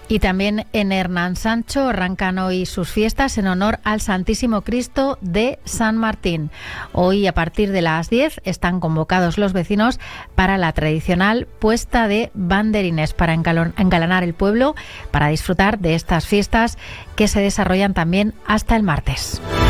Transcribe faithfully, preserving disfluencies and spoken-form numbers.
Y también en Hernán Sancho arrancan hoy sus fiestas en honor al Santísimo Cristo de San Martín. Hoy a partir de las diez están convocados los vecinos para la tradicional puesta de banderines para engalanar el pueblo, para disfrutar de estas fiestas que se desarrollan también hasta el martes.